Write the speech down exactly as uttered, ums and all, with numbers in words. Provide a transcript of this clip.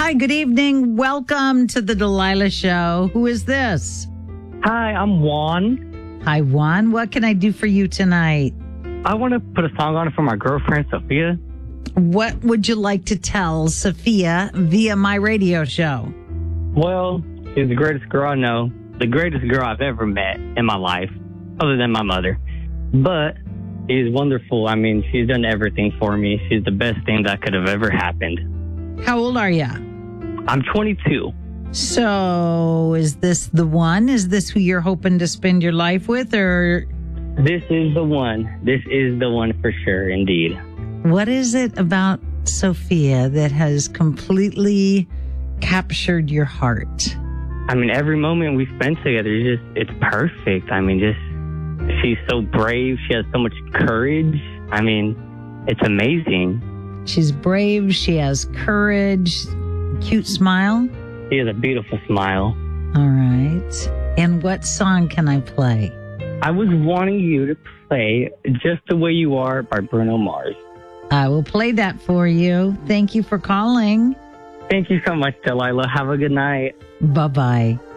Hi, good evening. Welcome to the Delilah Show. Who is this? Hi, I'm Juan. Hi, Juan. What can I do for you tonight? I want to put a song on for my girlfriend, Sophia. What would you like to tell Sophia via my radio show? Well, she's the greatest girl I know, the greatest girl I've ever met in my life, other than my mother. But she's wonderful. I mean, she's done everything for me. She's the best thing that could have ever happened. How old are you? I'm twenty-two. So, is this the one? Is this who you're hoping to spend your life with, or? This is the one. This is the one for sure, indeed. What is it about Sophia that has completely captured your heart? I mean, every moment we spend together is just, it's perfect. I mean, just, she's so brave. She has so much courage. I mean, it's amazing. She's brave. She has courage. Cute smile. She has a beautiful smile. All right. And what song can I play? I was wanting you to play Just the Way You Are by Bruno Mars. I will play that for you. Thank you for calling. Thank you so much, Delilah. Have a good night. Bye-bye.